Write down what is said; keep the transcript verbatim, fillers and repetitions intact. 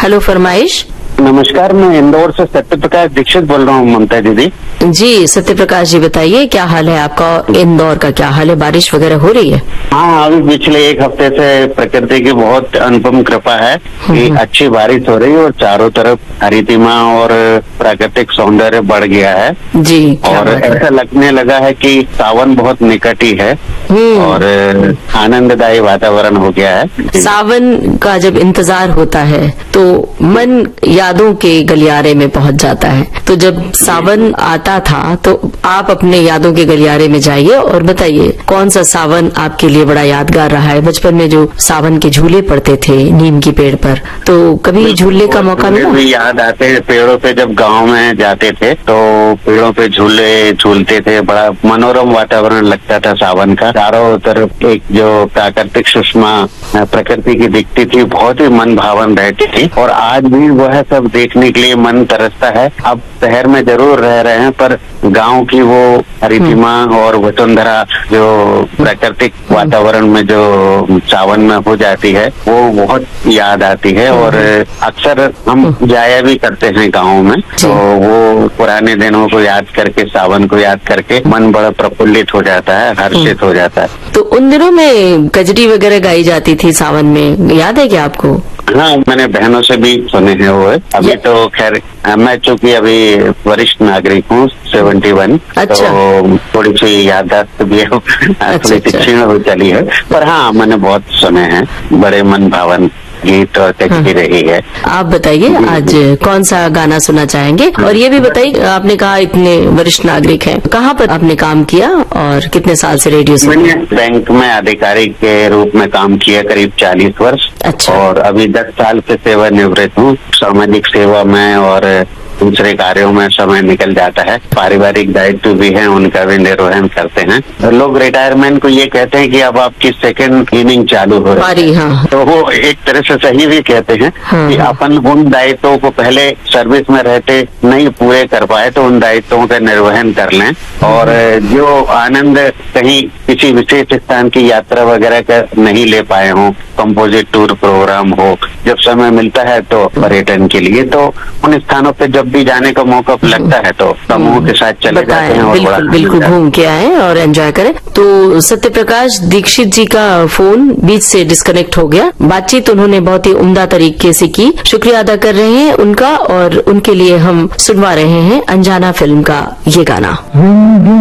Hello, फरमाइश। नमस्कार, मैं इंदौर से सत्य प्रकाश दीक्षित बोल रहा हूँ ममता दीदी। जी सत्य प्रकाश जी, बताइए क्या हाल है आपका? इंदौर का क्या हाल है? बारिश वगैरह हो रही है? हाँ, अभी पिछले एक हफ्ते से प्रकृति की बहुत अनुपम कृपा है कि अच्छी बारिश हो रही है और चारों तरफ हरितिमा और प्राकृतिक सौंदर्य बढ़ गया है जी। और ऐसा लगने लगा है कि सावन बहुत निकट ही है और आनंददायी वातावरण हो गया है। सावन का जब इंतजार होता है तो मन यादों के गलियारे में पहुंच जाता है। तो जब सावन आता था तो आप अपने यादों के गलियारे में जाइए और बताइए कौन सा सावन आपके लिए बड़ा यादगार रहा है। बचपन में जो सावन के झूले पड़ते थे नीम की पेड़ पर, तो कभी झूलने का मौका मिला? भी याद आते हैं पेड़ों पे, जब गांव में जाते थे तो पेड़ों पे झूले झूलते थे। बड़ा मनोरम वातावरण लगता था सावन का। चारों तरफ एक जो प्राकृतिक सुषमा प्रकृति की दिखती थी, बहुत ही मन भावन रहती थी और आज भी वह सब देखने के लिए मन तरसता है। अब शहर में जरूर रह रहे हैं पर गांव की वो हरितिमा और वसुंधरा जो प्राकृतिक वातावरण में जो सावन में हो जाती है वो बहुत याद आती है और अक्सर हम जाया भी करते हैं गाँव में। तो वो पुराने दिनों को याद करके, सावन को याद करके मन बड़ा प्रफुल्लित हो जाता है, हर्षित हो जाता है। तो उन दिनों में कजरी वगैरह गाई जाती थी सावन में, याद है क्या आपको? हाँ, मैंने बहनों से भी सुने हैं वो। अभी तो खैर मैं चूंकि अभी वरिष्ठ नागरिक हूँ, सेवेंटी वन, अच्छा। तो थोड़ी सी याददाश्त भी थोड़ी सी क्षीण हो चली है, पर हाँ मैंने बहुत सुने हैं। बड़े मन भावन गीत और कजरी रही है। आप बताइए आज कौन सा गाना सुनना चाहेंगे? और ये भी बताइए, आपने कहा इतने वरिष्ठ नागरिक हैं, कहाँ पर आपने काम किया और कितने साल से रेडियो सुन? मैंने बैंक में अधिकारी के रूप में काम किया करीब चालीस वर्ष। अच्छा। और अभी दस साल से सेवानिवृत्त हूँ। सामाजिक सेवा में और दूसरे कार्यों में समय निकल जाता है। पारिवारिक दायित्व भी हैं, उनका भी निर्वहन करते हैं। लोग रिटायरमेंट को ये कहते हैं कि अब आपकी सेकंड इनिंग चालू हो रही है। हाँ। तो वो एक तरह से सही भी कहते हैं। हाँ। कि अपन उन दायित्वों को पहले सर्विस में रहते नहीं पूरे कर पाए तो उन दायित्वों का निर्वहन कर लें और जो आनंद कहीं किसी विशेष स्थान की यात्रा वगैरह का नहीं ले पाए हों, कंपोजिट टूर प्रोग्राम हो, जब समय मिलता है तो पर्यटन के लिए, तो उन स्थानों पे जब भी जाने का मौका लगता है तो समूह के साथ चले जाते हैं और बिल्कुल बिल्कुल घूम के आए और एंजॉय करें। तो सत्य प्रकाश दीक्षित जी का फोन बीच से डिस्कनेक्ट हो गया। बातचीत उन्होंने बहुत ही उम्दा तरीके से की, शुक्रिया अदा कर रहे हैं उनका और उनके लिए हम सुनवा रहे हैं अनजाना फिल्म का ये गाना।